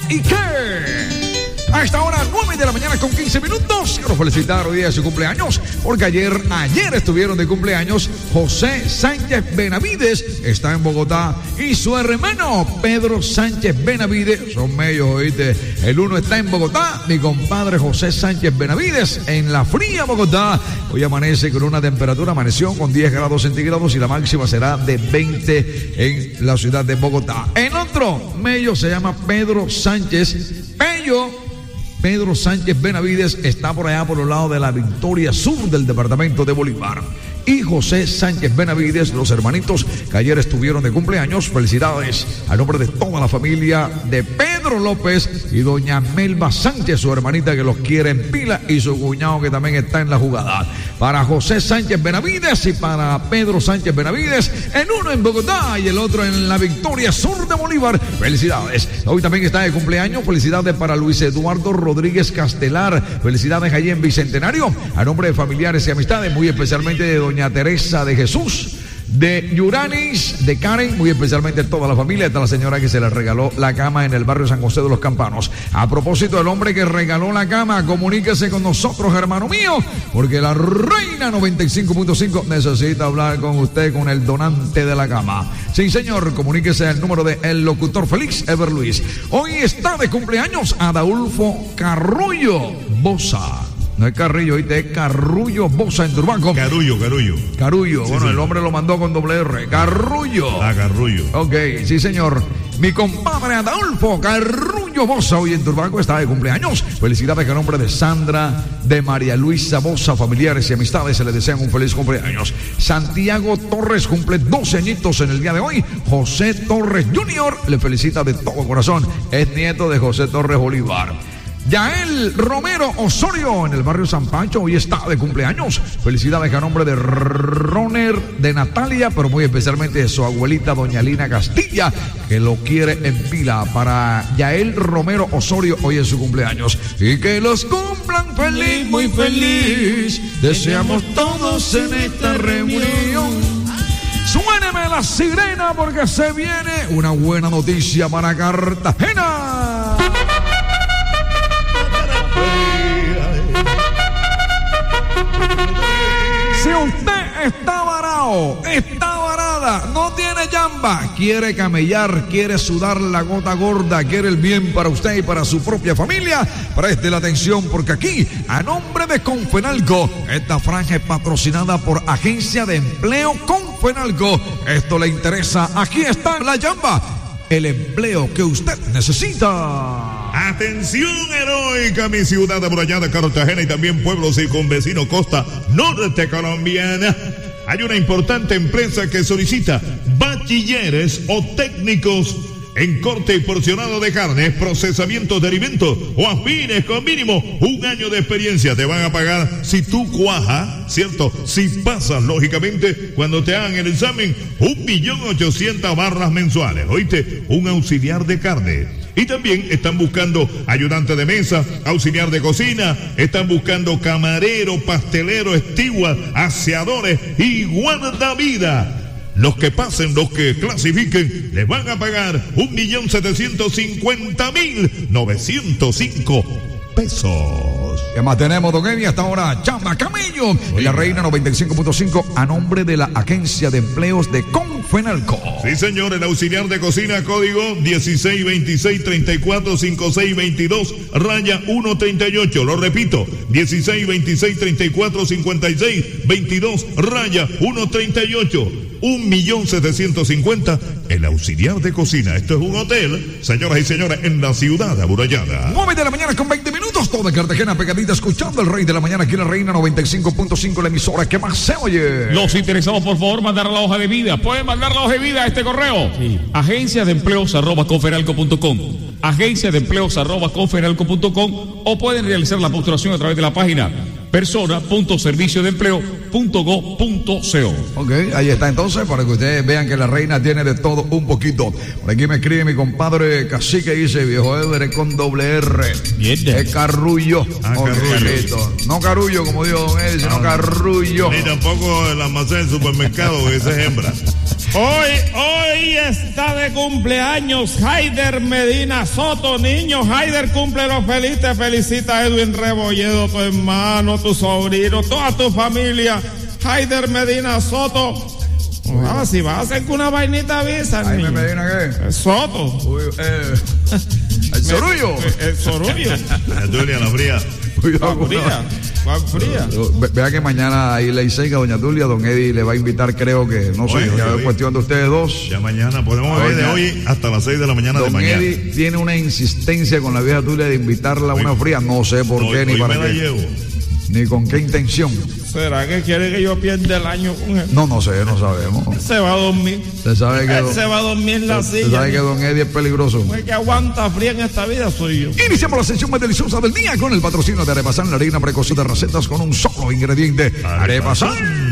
¿Y qué? A esta hora, 9 de la mañana con 15 minutos. Quiero felicitar hoy día de su cumpleaños, porque ayer estuvieron de cumpleaños José Sánchez Benavides, está en Bogotá, y su hermano Pedro Sánchez Benavides, son medios, oíste. El uno está en Bogotá, mi compadre José Sánchez Benavides, en la fría Bogotá. Hoy amaneció con 10 grados centígrados y la máxima será de 20 en la ciudad de Bogotá. En otro medio se llama Pedro Sánchez Pedro Sánchez Benavides, está por allá por los lados de la Victoria Sur del departamento de Bolívar. Y José Sánchez Benavides, los hermanitos que ayer estuvieron de cumpleaños. Felicidades a nombre de toda la familia de Pedro López y doña Melba Sánchez, su hermanita que los quiere en pila, y su cuñado que también está en la jugada. Para José Sánchez Benavides y para Pedro Sánchez Benavides, el uno en Bogotá y el otro en la Victoria Sur de Bolívar. Felicidades. Hoy también está de cumpleaños. Felicidades para Luis Eduardo Rodríguez Castelar. Felicidades allí en Bicentenario. A nombre de familiares y amistades, muy especialmente de doña Teresa de Jesús, de Yuranis, de Karen, muy especialmente toda la familia. Esta es la señora que se le regaló la cama en el barrio San José de los Campanos. A propósito del hombre que regaló la cama, comuníquese con nosotros, hermano mío, porque la Reina 95.5 necesita hablar con usted, con el donante de la cama. Sí, señor, comuníquese al número de el locutor Félix Ever Luis. Hoy está de cumpleaños Adaulfo Carrullo Bosa. No es Carrillo, ¿viste? Es Carrullo Bosa en Turbanco. Carullo. Sí, bueno, sí. El hombre lo mandó con doble R. Carrullo. Carrullo. Ok, sí, señor. Mi compadre Adolfo Carrullo Bosa, hoy en Turbanco, está de cumpleaños. Felicidades a nombre de Sandra, de María Luisa Bosa, familiares y amistades, se le desean un feliz cumpleaños. Santiago Torres cumple 12 añitos en el día de hoy. José Torres Jr. le felicita de todo corazón. Es nieto de José Torres Bolívar. Yael Romero Osorio en el barrio San Pancho, hoy está de cumpleaños. Felicidades a nombre de Roner, de Natalia, pero muy especialmente de su abuelita doña Lina Castilla, que lo quiere en pila. Para Yael Romero Osorio, hoy es su cumpleaños. Y que los cumplan feliz, muy feliz. Deseamos todos en esta reunión. Suéneme la sirena porque se viene una buena noticia para Cartagena. Si usted está varado, está varada, no tiene llamba, quiere camellar, quiere sudar la gota gorda, quiere el bien para usted y para su propia familia, preste la atención porque aquí, a nombre de Confenalco, esta franja es patrocinada por Agencia de Empleo Confenalco. Esto le interesa, aquí está la llamba, el empleo que usted necesita. Atención heroica, mi ciudad amurallada Cartagena y también pueblos y convecinos costa norte colombiana. Hay una importante empresa que solicita bachilleres o técnicos en corte y porcionado de carnes, procesamiento de alimentos o afines con mínimo 1 año de experiencia. Te van a pagar si tú cuajas, ¿cierto? Si pasas, lógicamente, cuando te hagan el examen, 1.800.000 barras mensuales. ¿Oíste? Un auxiliar de carne. Y también están buscando ayudante de mesa, auxiliar de cocina, están buscando camarero, pastelero, steward, aseadores y guardavida. Los que pasen, los que clasifiquen, les van a pagar 1.750.905 pesos. ¿Qué más tenemos, don Evi? Hasta ahora, Chamba Camello, en la Reina 95.5, a nombre de la Agencia de Empleos de Confenalco. Sí, señor, el auxiliar de cocina, código 1626-345622-138. Lo repito, 1626-345622-138. 1.750.000, el auxiliar de cocina. Esto es un hotel, señoras y señores, en la ciudad amurallada. 9 de la mañana con 20 minutos, toda Cartagena pegadita, escuchando el Rey de la Mañana aquí en la Reina 95.5, la emisora que más se oye. Los interesados, por favor, mandar la hoja de vida. Pueden mandar la hoja de vida a este correo. Sí. agenciadeempleos@confenalco.com, agenciadeempleos@confenalco.com, o pueden realizar la postulación a través de la página persona.serviciodeempleo reino.go.co. Ok, ahí está entonces, para que ustedes vean que la reina tiene de todo un poquito. Por aquí me escribe mi compadre Cacique, dice, viejo Edward con doble R. Es Carrullo. Carrullo. No Carullo, como dijo don Eddie, sino Carrullo. Ni tampoco el almacén del supermercado, que esa es hembra. Hoy está de cumpleaños Haider Medina Soto, niño. Haider cumple los feliz, te felicita Edwin Rebolledo, tu hermano, tu sobrino, toda tu familia. Haider Medina Soto. Si vas a hacer una vainita avisa, ¿Jaime Medina qué? Soto. Uy, el Sorullo. El Sorullo. Tulia, la fría. Vea que mañana ahí Ley Seca, doña Tulia, don Eddie le va a invitar, creo que, no sé, ya es cuestión de ustedes dos. Ya mañana podemos ver de hoy hasta las 6 de la mañana de mañana. Don Eddie tiene una insistencia con la vieja Tulia de invitarla a una fría, no sé por qué ni para qué. Ni con qué intención. ¿Será que quiere que yo pierda el año con él? No sé, no sabemos. Se va a dormir. Se sabe que se va a dormir en la silla. Se sabe que don Eddie es peligroso. El que aguanta fría en esta vida soy yo. Iniciamos la sesión más deliciosa del día con el patrocinio de Arepasan, la harina precocida de recetas con un solo ingrediente. Arepasan.